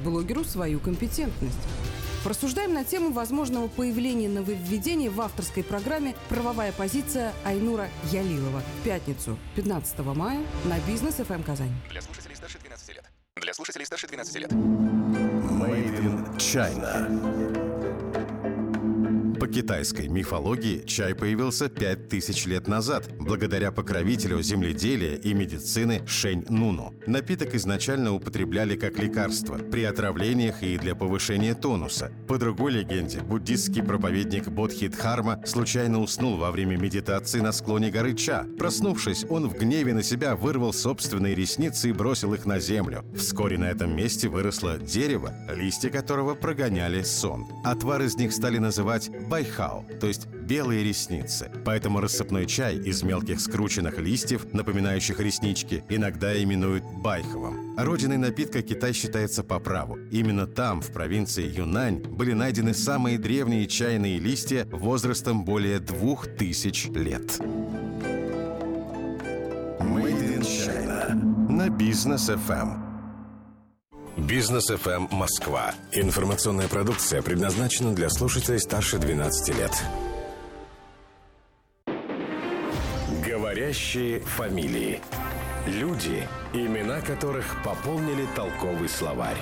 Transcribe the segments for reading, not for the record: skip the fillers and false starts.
блогеру свою компетентность. Порассуждаем на тему возможного появления нововведений в авторской программе «Правовая позиция» Айнура Ялилова в пятницу, 15 мая на Бизнес ФМ Казань. Для слушателей старше 12 лет. Для слушателей старше 12 лет. Made in China. По китайской мифологии чай появился 5000 лет назад, благодаря покровителю земледелия и медицины Шэнь Нуну. Напиток изначально употребляли как лекарство при отравлениях и для повышения тонуса. По другой легенде, буддистский проповедник Бодхидхарма случайно уснул во время медитации на склоне горы Ча. Проснувшись, он в гневе на себя вырвал собственные ресницы и бросил их на землю. Вскоре на этом месте выросло дерево, листья которого прогоняли сон. Отвар из них стали называть байхао, то есть белые ресницы. Поэтому рассыпной чай из мелких скрученных листьев, напоминающих реснички, иногда именуют байховым. Родиной напитка Китай считается по праву. Именно там, в провинции Юнань, были найдены самые древние чайные листья возрастом более 2000 лет. Made in China на Бизнес ФМ. Бизнес ФМ Москва. Информационная продукция предназначена для слушателей старше 12 лет. Говорящие фамилии. Люди, имена которых пополнили толковый словарь.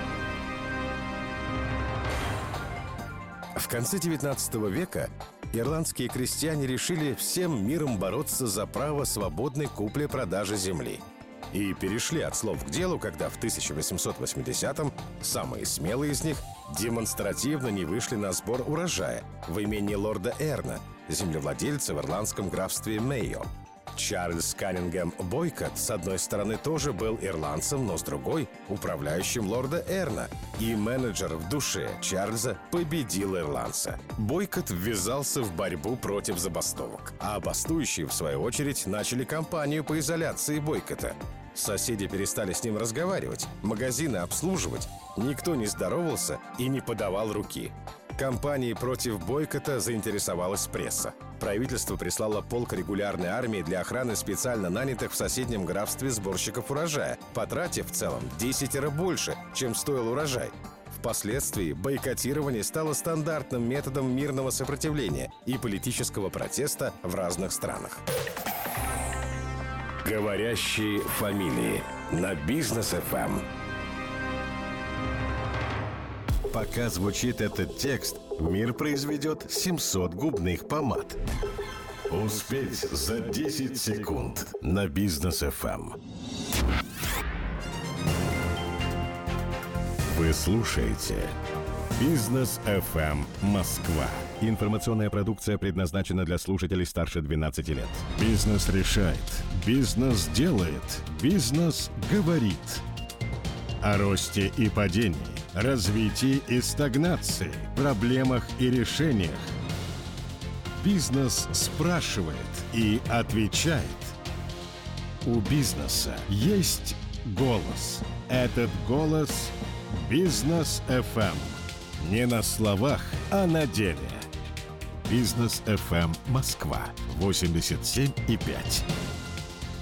В конце 19 века ирландские крестьяне решили всем миром бороться за право свободной купли-продажи земли. И перешли от слов к делу, когда в 1880-м самые смелые из них демонстративно не вышли на сбор урожая в имении лорда Эрна, землевладельца в ирландском графстве Мейо. Чарльз Каннингем Бойкот, с одной стороны, тоже был ирландцем, но с другой — управляющим лорда Эрна. И менеджер в душе Чарльза победил ирландца. Бойкот ввязался в борьбу против забастовок. А бастующие, в свою очередь, начали кампанию по изоляции Бойкота. Соседи перестали с ним разговаривать, магазины обслуживать. Никто не здоровался и не подавал руки. Кампанией против бойкота заинтересовалась пресса. Правительство прислало полк регулярной армии для охраны специально нанятых в соседнем графстве сборщиков урожая, потратив в целом 10 раз больше, чем стоил урожай. Впоследствии бойкотирование стало стандартным методом мирного сопротивления и политического протеста в разных странах. Говорящие фамилии на Бизнес ФМ. Пока звучит этот текст, мир произведет 700 губных помад. Успеть за 10 секунд на Бизнес ФМ. Вы слушаете Бизнес ФМ Москва. Информационная продукция предназначена для слушателей старше 12 лет. Бизнес решает. Бизнес делает. Бизнес говорит. О росте и падении, развитии и стагнации, проблемах и решениях. Бизнес спрашивает и отвечает. У бизнеса есть голос. Этот голос – Бизнес ФМ. Не на словах, а на деле. Бизнес ФМ Москва 87,5.